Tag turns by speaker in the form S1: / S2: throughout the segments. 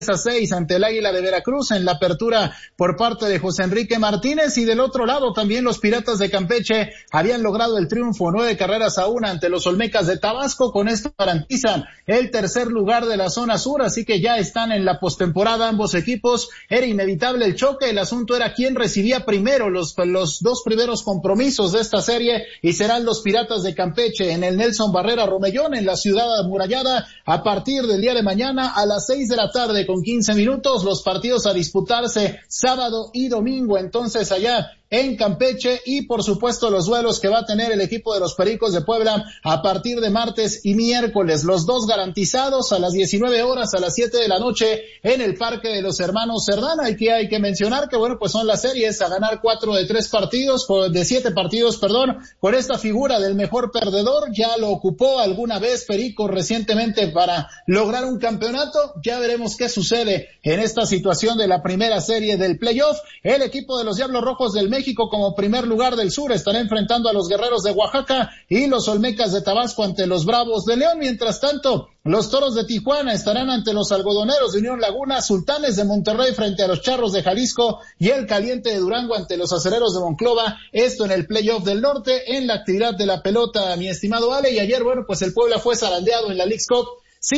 S1: 3-6 ante el Águila de Veracruz en la apertura por parte de José Enrique Martínez, y del otro lado también los Piratas de Campeche habían logrado el triunfo 9-1 ante los Olmecas de Tabasco. Con esto garantizan el tercer lugar de la zona sur, así que ya están en la postemporada ambos equipos. Era inevitable el choque, el asunto era quién recibía primero los dos primeros compromisos de esta serie, y serán los Piratas de Campeche en el Nelson Barrera Romellón en la ciudad amurallada a partir del día de mañana a las 6 de la tarde con 15 minutos, los partidos a disputarse sábado y domingo, entonces allá en Campeche, y por supuesto los duelos que va a tener el equipo de los Pericos de Puebla a partir de martes y miércoles, los dos garantizados a las 19 horas, a las 7 de la noche en el Parque de los Hermanos Cerdán. Hay que mencionar que bueno, pues son las series a ganar 4 de 7 partidos, con esta figura del mejor perdedor. Ya lo ocupó alguna vez Pericos recientemente para lograr un campeonato. Ya veremos qué sucede en esta situación de la primera serie del playoff. El equipo de los Diablos Rojos del México, como primer lugar del sur, estará enfrentando a los Guerreros de Oaxaca, y los Olmecas de Tabasco ante los Bravos de León. Mientras tanto, los Toros de Tijuana estarán ante los Algodoneros de Unión Laguna, Sultanes de Monterrey frente a los Charros de Jalisco y el Caliente de Durango ante los Acereros de Monclova. Esto en el playoff del norte. En la actividad de la pelota, mi estimado Ale, y ayer, bueno, pues el Puebla fue zarandeado en la Leagues Cup.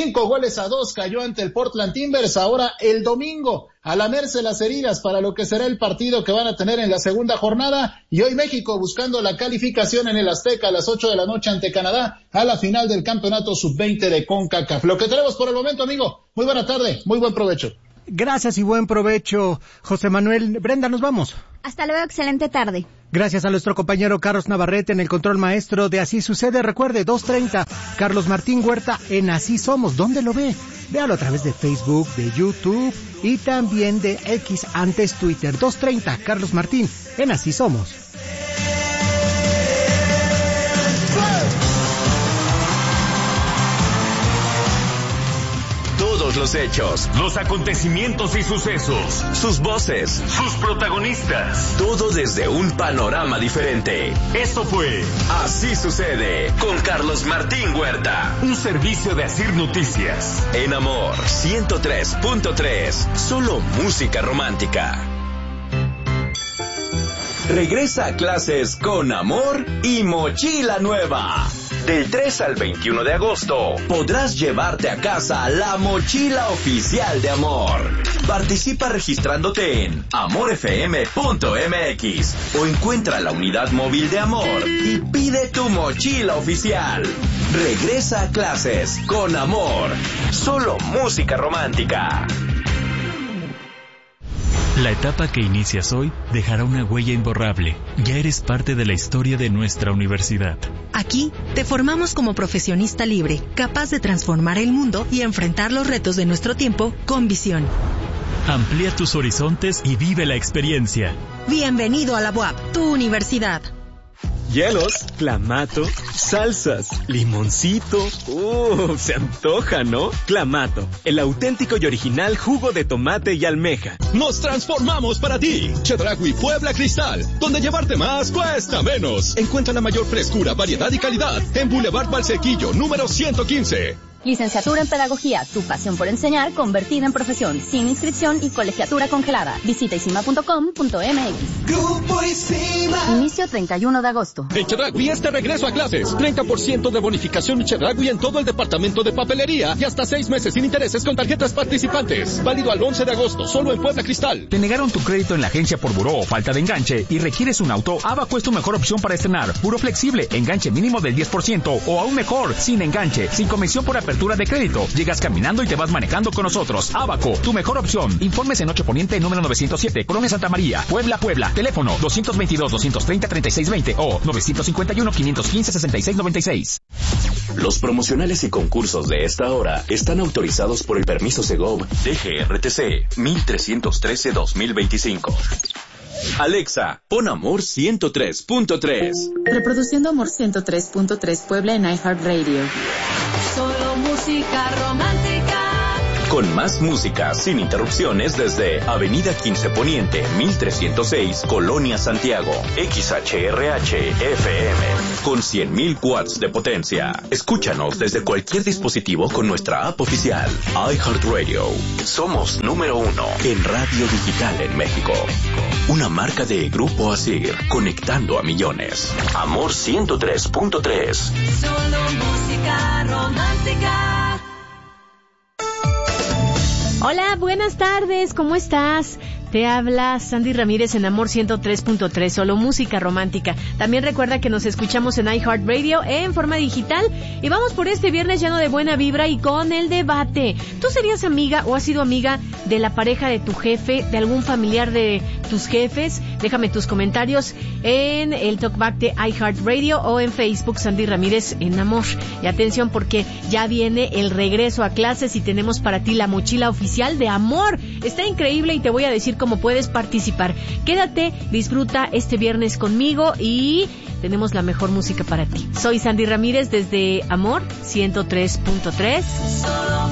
S1: 5-2 cayó ante el Portland Timbers. Ahora el domingo a lamerse las heridas para lo que será el partido que van a tener en la segunda jornada, y hoy México buscando la calificación en el Azteca a las 8 de la noche ante Canadá a la final del campeonato sub-20 de CONCACAF. Lo que tenemos por el momento, amigo. Muy buena tarde, muy buen provecho.
S2: Gracias y buen provecho, José Manuel. Brenda, nos vamos.
S3: Hasta luego, excelente tarde.
S2: Gracias a nuestro compañero Carlos Navarrete en el control maestro de Así Sucede. Recuerde, 2:30, Carlos Martín Huerta en Así Somos. ¿Dónde lo ve? Véalo a través de Facebook, de YouTube y también de X, antes Twitter. 2:30, Carlos Martín en Así Somos.
S4: Todos los hechos, los acontecimientos y sucesos, sus voces, sus protagonistas, todo desde un panorama diferente. Esto fue Así Sucede con Carlos Martín Huerta, un servicio de Asir Noticias. En Amor 103.3, solo música romántica. Regresa a clases con Amor y mochila nueva. Del 3 al 21 de agosto podrás llevarte a casa la mochila oficial de Amor. Participa registrándote en amorfm.mx o encuentra la unidad móvil de Amor y pide tu mochila oficial. Regresa a clases con Amor. Solo música romántica.
S5: La etapa que inicias hoy dejará una huella imborrable. Ya eres parte de la historia de nuestra universidad.
S6: Aquí te formamos como profesionista libre, capaz de transformar el mundo y enfrentar los retos de nuestro tiempo con visión.
S5: Amplía tus horizontes y vive la experiencia.
S6: Bienvenido a la UAP, tu universidad.
S7: Hielos, clamato, salsas, limoncito. Se antoja, ¿no? Clamato, el auténtico y original jugo de tomate y almeja.
S8: Nos transformamos para ti. Chedraui Puebla Cristal, donde llevarte más cuesta menos. Encuentra la mayor frescura, variedad y calidad en Boulevard Valsequillo, número 115.
S3: Licenciatura en Pedagogía, tu pasión por enseñar convertida en profesión, sin inscripción y colegiatura congelada. Visita isima.com.mx.
S9: Grupo Isima.
S3: Inicio 31 de agosto.
S8: En Chedraui este regreso a clases. 30% de bonificación en Chedraui en todo el departamento de papelería y hasta 6 meses sin intereses con tarjetas participantes. Válido al 11 de agosto, solo en Puebla Cristal.
S10: ¿Te negaron tu crédito en la agencia por buró o falta de enganche y requieres un auto? Abaco es tu mejor opción para estrenar. Buró flexible, enganche mínimo del 10% o aún mejor, sin enganche, sin comisión por apertura de crédito. Llegas caminando y te vas manejando con nosotros. Abaco, tu mejor opción. Informes en 8 Poniente, número 907, Colonia Santa María, Puebla. Teléfono 222-230-3620 o 951-515-6696.
S4: Los promocionales y concursos de esta hora están autorizados por el permiso Segov DGRTC 1313-2025. Alexa, pon Amor 103.3.
S11: Reproduciendo Amor 103.3 Puebla en iHeartRadio.
S9: Solo música romántica.
S4: con más música sin interrupciones desde Avenida 15 Poniente, 1306, Colonia Santiago. XHRH FM, con 100.000 watts de potencia. Escúchanos desde cualquier dispositivo con nuestra app oficial, iHeartRadio. Somos número 1 en radio digital en México. Una marca de Grupo Asir, conectando a millones. Amor 103.3.
S9: Solo música romántica.
S11: Hola, buenas tardes, ¿cómo estás? Te habla Sandy Ramírez en Amor 103.3, solo música romántica. También recuerda que nos escuchamos en iHeartRadio en forma digital. Y vamos por este viernes lleno de buena vibra y con el debate. ¿Tú serías amiga o has sido amiga de la pareja de tu jefe, de algún familiar de tus jefes? Déjame tus comentarios en el Talkback de iHeartRadio o en Facebook Sandy Ramírez en Amor. Y atención porque ya viene el regreso a clases y tenemos para ti la mochila oficial de Amor. Está increíble y te voy a decir cómo puedes participar. Quédate, disfruta este viernes conmigo y tenemos la mejor música para ti. Soy Sandy Ramírez desde Amor 103.3.